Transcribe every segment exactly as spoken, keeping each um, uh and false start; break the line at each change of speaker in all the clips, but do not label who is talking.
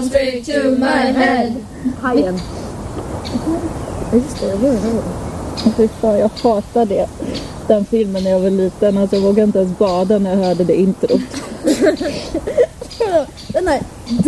straight to my head.
Hajen. Just det, jag hör det. Fy fan, jag hatar det. Den filmen när jag var liten. Alltså jag vågade inte ens bada när jag hörde det introt. Den här...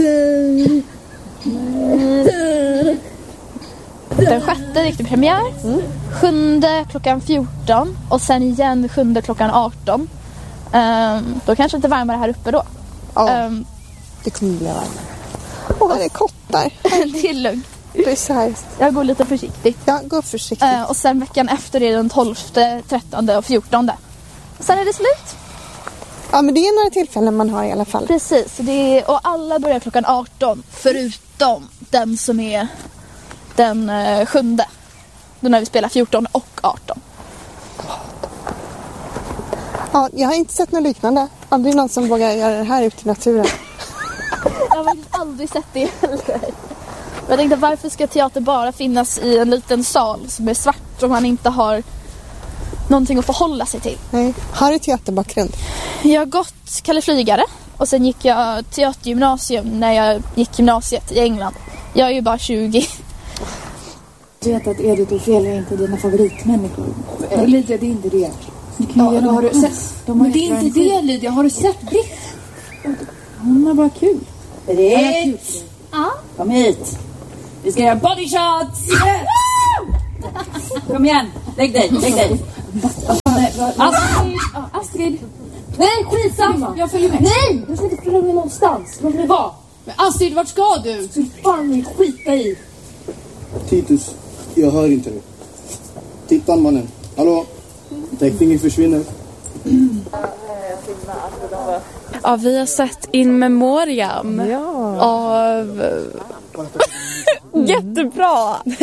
Den sjätte gick till premiär. Mm. Sjunde klockan fjorton. Och sen igen sjunde klockan arton. Um, då kanske lite varmare här uppe då.
Ja,
um,
det kommer bli varmare. Åh, det är kottar.
Det är lugnt.
Det är så här.
Jag går lite försiktigt.
Ja, gå försiktigt.
Uh, och sen veckan efter är den tolfte, trettonde och fjortonde. Och sen är det slut.
Ja, men det är några tillfällen man har i alla fall.
Precis, det är, och alla börjar klockan arton. Förutom den som är den uh, sjunde. Då när vi spelar fjorton och arton.
Ja, jag har inte sett något liknande. Aldrig någon som vågar göra det här ute i naturen.
Jag har faktiskt aldrig sett det heller. Jag tänkte, varför ska teater bara finnas i en liten sal som är svart och man inte har någonting att förhålla sig till?
Nej. Har du teaterbakgrund?
Jag har gått Kalle Flygare och sen gick jag teatergymnasium när jag gick gymnasiet i England. Jag är ju bara tjugo.
Du vet att Edith och Ophelia är inte dina favoritmänniskor. Lydia, det är inte det.
Ja, då har du sett.
De har
Men det är inte det, Lydia. Har du sett Britt?
Hon har bara kul.
Britt! Ja?
Kom hit. Vi ska göra body shots! Yeah! Kom igen, lägg dig, lägg dig. Astrid!
Astrid! Nej, skitsamma! Jag följer med. Nej! Jag ska inte följa med någonstans. Låt mig vara. Men Astrid, vart ska du? Så fan ni skita i.
Titus, jag hör inte nu. Titta mannen. Hallå? Teckningen försvinner.
Ja, vi har sett In Memoriam.
Ja.
Av... Jättebra!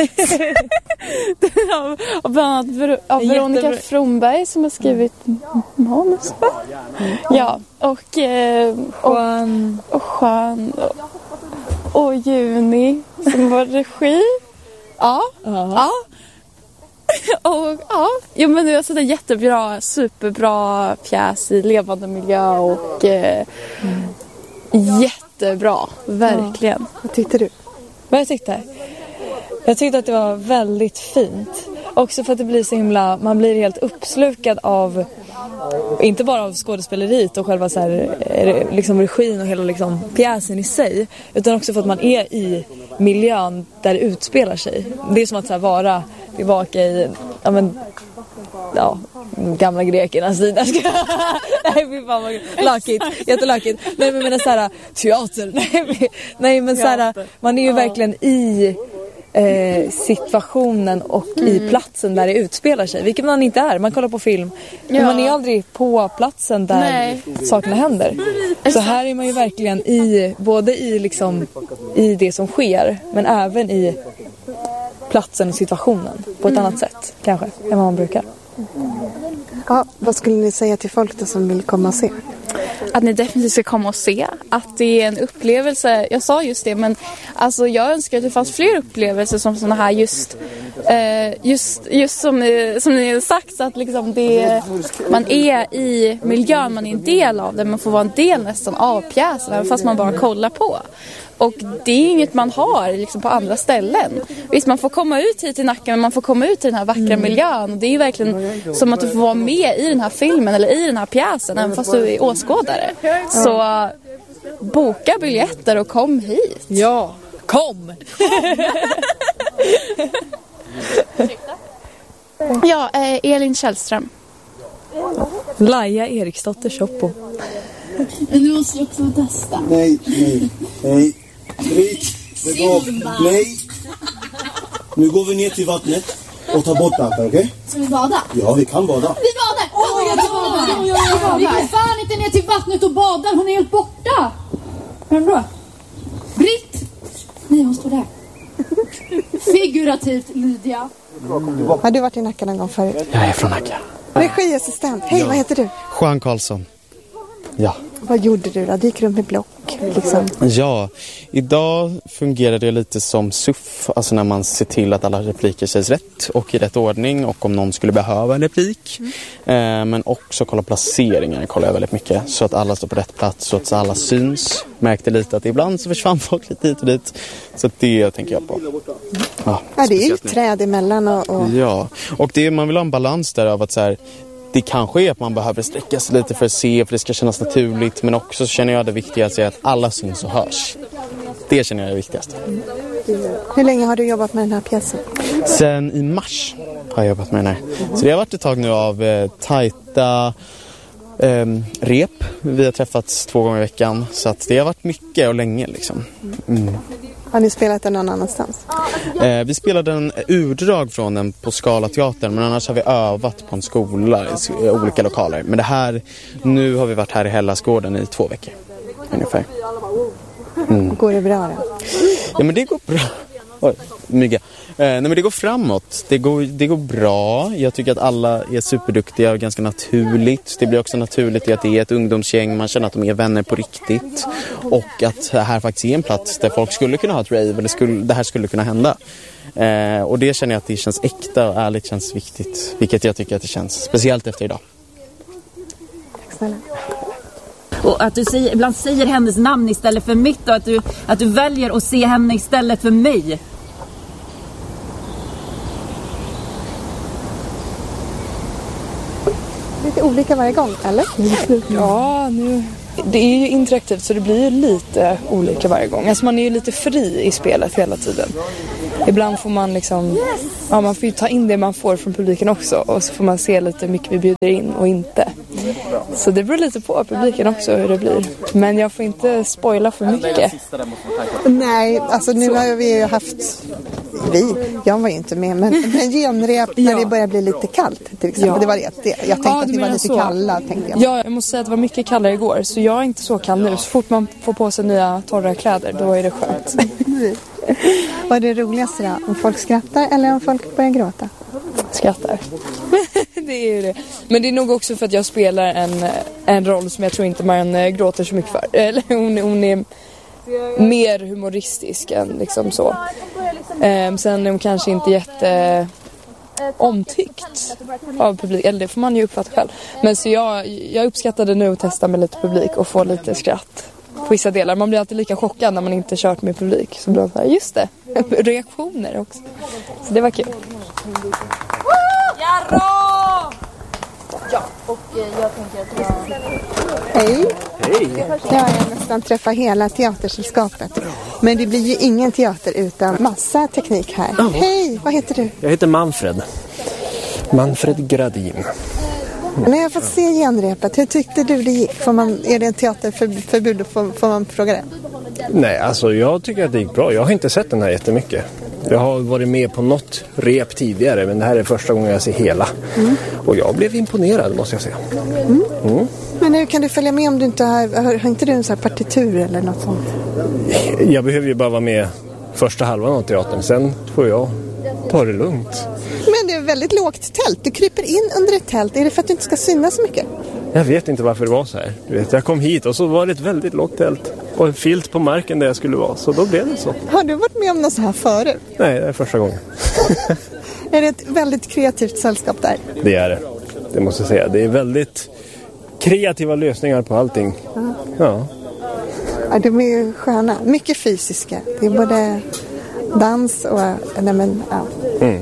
av, av bland annat Ver- av Veronica Jättebra. Fromberg som har skrivit manus. Ja, och, eh, och Juan och, Juan, och, och Juni som var regi. Ja, uh-huh. ja. Och ja, jo, men det var sådär jättebra, superbra pjäs i levande miljö och eh, mm. jättebra, verkligen.
Ja. Vad tyckte du?
Vad jag tyckte? Jag tyckte att det var väldigt fint. Också för att det blir så himla, man blir helt uppslukad av, inte bara av skådespeleriet och själva så här, liksom regin och hela liksom pjäsen i sig, utan också för att man är i miljön där det utspelar sig. Det är som att så här, vara tillbaka i, ja men, ja, gamla grekernas sida. Nej, fy fan vad lakigt, jättelakigt. Nej, men menar så här, teater. Nej, nej men så här, man är ju verkligen i eh, situationen och mm. i platsen där det utspelar sig, vilket man inte är. Man kollar på film, ja. Men man är aldrig på platsen där nej. Sakerna händer. Så här är man ju verkligen i, både i liksom i det som sker, men även i platsen och situationen på ett mm. annat sätt kanske än vad man brukar.
Ja, vad skulle ni säga till folk då som vill komma och se?
Att ni definitivt ska komma och se. Att det är en upplevelse. Jag sa just det, men alltså jag önskar att det fanns fler upplevelser som såna här just eh, just, just som, som ni har sagt, så att liksom det, man är i miljön, man är en del av det, man får vara en del nästan av pjäsen fast man bara kollar på. Och det är inget man har liksom på andra ställen. Visst, man får komma ut hit i Nacka, men man får komma ut i den här vackra mm. miljön. Och det är ju verkligen som att du får vara med i den här filmen eller i den här pjäsen, även fast du är åskådare. Så boka biljetter och kom hit.
Ja, kom!
Ja, eh, Elin Källström.
Laia Eriksdotter Shoppo.
Men du måste också testa.
Nej, nej, nej. Britt, lägg av. Nej. Nu går vi ner till vattnet och tar bort allt, okej? Okay?
Ska vi bada?
Ja, vi kan bada.
Vi badar! Åh, oh, jag badar! Oh, jag badar! Vi går fan inte ner till vattnet och badar. Hon är helt borta. Vem då? Britt! Nej, hon står där. Figurativt, Lydia.
Har du varit i Nacka någon gång förut?
Jag är från Nacka.
Regiassistent. Hej, ja. Vad heter du?
Juan Karlsson. Ja.
Vad gjorde du då? Du gick runt med block. Liksom.
Ja, idag fungerar det lite som S U F, alltså när man ser till att alla repliker sägs rätt och i rätt ordning och om någon skulle behöva en replik. Mm. Eh, men också kolla placeringen kollar jag väldigt mycket så att alla står på rätt plats så att alla syns. Märkte lite att ibland så försvann folk lite hit och dit. Så att det tänker jag på.
Ja, ja det är ju träd emellan och... och...
Ja, och det, man vill ha en balans där av att så här, det kanske är att man behöver sträcka sig lite för att se, för det ska kännas naturligt. Men också känner jag det viktigaste är att alla syns och hörs. Det känner jag är det viktigaste.
Hur länge har du jobbat med den här pjäsen?
Sen i mars har jag jobbat med den här. Så det har varit ett tag nu av eh, tajta eh, rep. Vi har träffats två gånger i veckan. Så att det har varit mycket och länge liksom. Mm.
Har ni spelat den någon annanstans?
Eh, vi spelade en urdrag från den på Scalateatern, men annars har vi övat på en skola i olika lokaler. Men det här, nu har vi varit här i Hellasgården i två veckor ungefär. Mm.
Går det bra då?
Ja, men det går bra. Oj, mygga. Eh, nej, men det går framåt. Det går, det går bra. Jag tycker att alla är superduktiga och ganska naturligt. Det blir också naturligt i att det är ett ungdomsgäng. Man känner att de är vänner på riktigt. Och att det här faktiskt är en plats där folk skulle kunna ha ett rave. Eller skulle, det här skulle kunna hända. Eh, och det känner jag att det känns äkta och ärligt känns viktigt. Vilket jag tycker att det känns. Speciellt efter idag.
Tack snälla.
Och att du säger, ibland säger hennes namn istället för mitt och att du, att du väljer att se henne istället för mig.
Lite olika varje gång, eller?
Ja, nu... Det är ju interaktivt så det blir ju lite olika varje gång. Alltså man är ju lite fri i spelet hela tiden. Ibland får man liksom... Ja, man får ju ta in det man får från publiken också. Och så får man se lite hur mycket vi bjuder in och inte. Så det beror lite på publiken också hur det blir. Men jag får inte spoila för mycket.
Nej, alltså nu har vi ju haft... Vi, jag var ju inte med, men, men genrep när ja. Det börjar bli lite kallt till exempel. Ja. Det var det. Jag tänkte ja, att det var lite så. Kalla, tänkte jag.
Ja, jag måste säga att det var mycket kallare igår. Så jag är inte så kall nu. Så fort man får på sig nya torra kläder, då är det skönt.
Vad är det roligaste då? Om folk skrattar eller om folk börjar gråta?
Skrattar. Det är ju det. Men det är nog också för att jag spelar en, en roll som jag tror inte man gråter så mycket för. Eller hon, hon är mer humoristisk än liksom så. Um, sen är hon kanske inte jätte omtyckt av publik, eller det får man ju uppfatta själv. Men så jag, jag uppskattade nu att testa med lite publik och få lite skratt på vissa delar. Man blir alltid lika chockad när man inte kört med publik. Så blir det så här, just det, reaktioner också. Så det var kul.
Jarro!
Ja, och jag tänker att jag...
Hej!
Hej!
Jag har nästan träffat hela teatersällskapet. Men det blir ju ingen teater utan massa teknik här. Oh. Hej, vad heter du?
Jag heter Manfred. Manfred Gradin.
När jag har fått se genrepet, hur tyckte du det gick? Får man, är det en teaterförbud? Får, får man fråga det?
Nej, alltså jag tycker att det gick bra. Jag har inte sett den här jättemycket. Jag har varit med på något rep tidigare, men det här är första gången jag ser hela. Mm. Och jag blev imponerad, måste jag säga.
Mm. Mm. Men hur kan du följa med om du inte har, har, har inte du en sån här partitur eller något sånt?
Jag behöver ju bara vara med första halvan av teatern, sen får jag ta det lugnt.
Men det är väldigt lågt tält. Du kryper in under ett tält. Är det för att du inte ska synas så mycket?
Jag vet inte varför det var så här. Du vet, jag kom hit och så var det ett väldigt lågt tält. Och en filt på marken där jag skulle vara. Så då blev det så.
Har du varit med om något så här förut?
Nej, det är första gången.
Är det ett väldigt kreativt sällskap där?
Det är det. Det måste jag säga. Det är väldigt kreativa lösningar på allting. Ja. Ja.
Ja, de är ju sköna. Mycket fysiska. Det är både dans och... Nej, men, ja. Mm.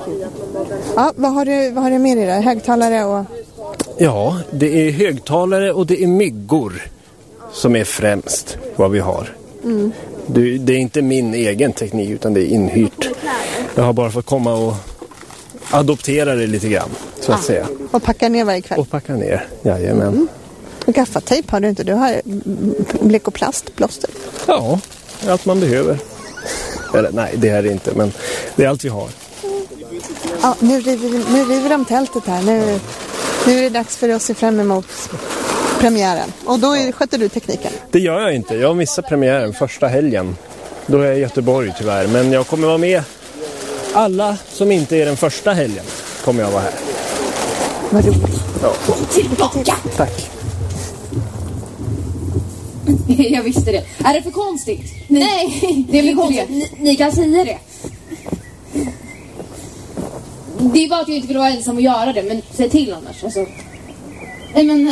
Ja, vad har du, vad har du med dig där? Högtalare och...
Ja, det är högtalare och det är myggor som är främst vad vi har. Mm. Det, det är inte min egen teknik utan det är inhyrt. Jag har bara fått komma och adoptera det lite grann, så att ja. säga.
Och packa ner varje kväll?
Och packa ner, jajamän. Mm.
Och gaffatejp har du inte? Du har bleck och plast, plåster?
Ja, allt man behöver. Eller nej, det här är inte, men det är allt vi har.
Ja, nu river, nu river de tältet här. Nu, nu är det dags för oss att se fram emot premiären. Och då är, sköter du tekniken?
Det gör jag inte. Jag missar premiären första helgen. Då är jag i Göteborg tyvärr. Men jag kommer vara med. Alla som inte är den första helgen kommer jag vara här.
Vad roligt.
Ja.
Tillbaka!
Tack.
Jag visste det. Är det för konstigt? Ni, Nej, det är för konstigt. Ni, ni kan säga det. Det är bara att jag inte vill vara ensam och göra det, men säg till annars. Alltså. Nej, men...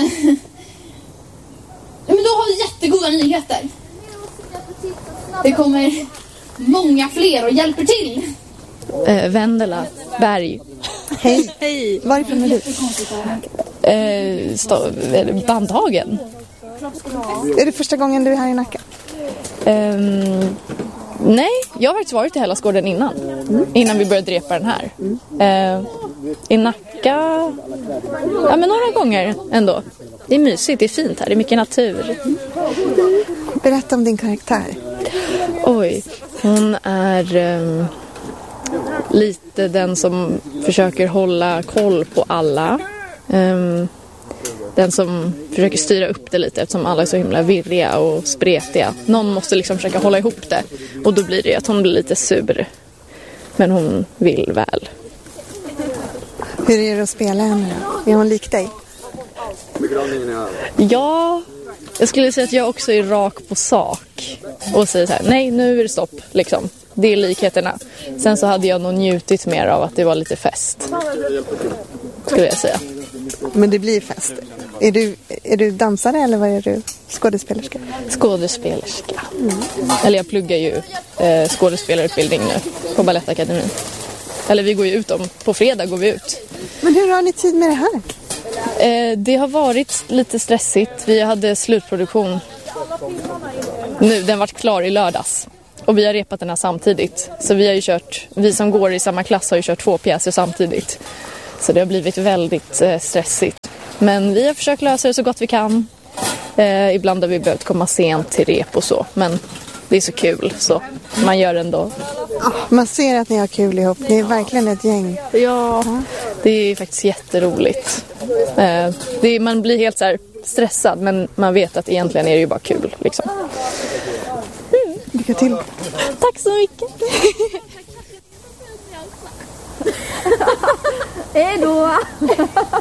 men då har vi jättegoda nyheter. Det kommer många fler och hjälper till.
Eh, Vendela Berg.
Hej.
Hej.
Varifrån är du?
Eh, stå- Bandhagen.
Är det första gången du är här i Nacka?
Um, nej, jag har faktiskt varit i Hällaskården innan. Mm. Innan vi började repa den här. Mm. Uh, I Nacka... Ja, men några gånger ändå. Det är mysigt, det är fint här, det är mycket natur.
Berätta om din karaktär.
Oj, hon är um, lite den som försöker hålla koll på alla. Um, Den som försöker styra upp det lite eftersom alla är så himla virriga och spretiga. Någon måste liksom försöka hålla ihop det. Och då blir det att hon blir lite sur. Men hon vill väl.
Hur är det att spela henne då? Är hon lik dig?
Ja, jag skulle säga att jag också är rak på sak. Och säger så här, nej nu är det stopp liksom. Det är likheterna. Sen så hade jag nog njutit mer av att det var lite fest. Skulle jag säga.
Men det blir fest. Är du, är du dansare eller vad är du? Skådespelerska?
Skådespelerska. Mm. Eller jag pluggar ju eh, skådespelarutbildning nu på Balettakademin. Eller vi går ju ut om, på fredag går vi ut.
Men hur har ni tid med det här?
Eh, det har varit lite stressigt. Vi hade slutproduktion nu, den var klar i lördags. Och vi har repat den här samtidigt. Så vi har ju kört, vi som går i samma klass har ju kört två pjäser samtidigt. Så det har blivit väldigt eh, stressigt. Men vi har försökt lösa det så gott vi kan. Eh, ibland har vi behövt komma sent till rep och så. Men det är så kul så man gör ändå.
Man ser att ni har kul ihop. Ni är verkligen ett gäng.
Ja, det är faktiskt jätteroligt. Eh, det är, man blir helt så här stressad men man vet att egentligen är det ju bara kul. Liksom.
Mm. Lycka till.
Tack så mycket.
Hej då!